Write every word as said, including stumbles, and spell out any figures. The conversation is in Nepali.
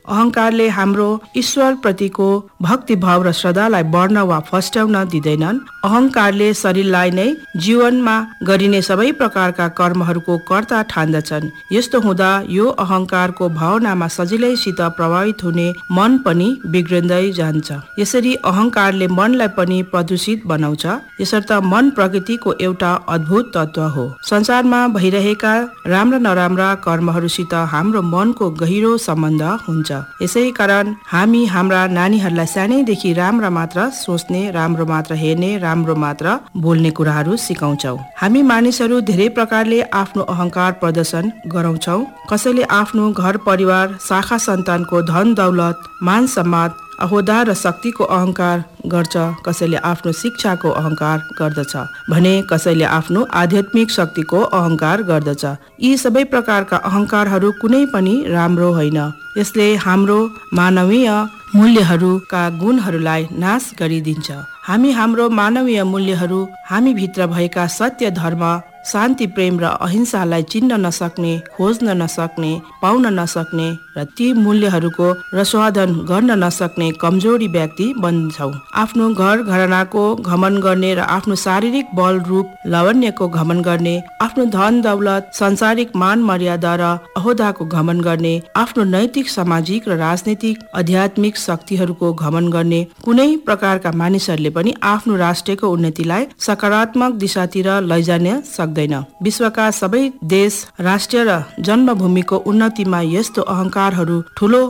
अहंकारले हाम्रो ईश्वर प्रतिको भक्तिभाव र श्रद्धालाई बढ्न वा फस्ट्याउन दिँदैनन्। अहंकारले शरीरलाई नै जीवनमा गरिने सबै प्रकारका कर्महरूको कर्ता ठान्दछन्। यस्तो हुँदा यो अहंकारको भावनामा सजिलैसित प्रभावित हुने मन पनि बिग्रिँदै जान्छ। यसरी अहंकारले मनलाई पनि प्रदूषित बनाउँछ। यसर्थ मन प्रकृतिको एउटा अद्भुत तत्व हो। संसारमा भइरहेका राम्रा नराम्रा कर्महरूसित हाम्रो मनको गहिरो सम्बन्ध हुन्छ। यसै कारण हामी हाम्रा नानीहरूलाई सानैदेखि राम्रा मात्र सोच्ने, राम्रो मात्र हेर्ने, राम्रो मात्र बोल्ने कुराहरू सिकाउँछौँ। हामी मानिसहरू धेरै प्रकारले आफ्नो अहंकार प्रदर्शन गराउँछौँ। कसैले आफ्नो घर परिवार, शाखा सन्तानको धन दौलत, मान सम्मान, अहोदा र शक्तिको अहंकार गर्छ। कसैले आफ्नो शिक्षाको अहंकार गर्दछ भने कसैले आफ्नो आध्यात्मिक शक्तिको अहंकार गर्दछ। यी सबै प्रकारका अहंकारहरू कुनै पनि राम्रो होइन। यसले हाम्रो मानवीय मूल्यहरूका गुणहरूलाई नाश गरिदिन्छ। हामी हाम्रो मानवीय मूल्यहरू, हामी भित्र भएका सत्य, धर्म, शान्ति, प्रेम र अहिंसालाई चिन्न नसक्ने, खोज्न नसक्ने, पाउन नसक्ने र ती मूल्यहरूको रसवादन गर्न नसक्ने कमजोरी व्यक्ति बन्छौँ। आफ्नो घर घरानाको घमन गर्ने र आफ्नो शारीरिक बल रूप लावण्यको घमन गर्ने, आफ्नो धन दौलत, सांसारिक मान मर्यादा र अहोदाको घमन गर्ने, आफ्नो नैतिक, सामाजिक र राजनीतिक आध्यात्मिक शक्तिहरूको घमन गर्ने कुनै प्रकारका मानिसहरूले पनि आफ्नो राष्ट्रको उन्नतिलाई सकारात्मक दिशातिर लैजान सक्दैन। विश्वका सबै देश, राष्ट्र र जन्मभूमिको उन्नतिमा यस्तो अहंकारहरू ठूलो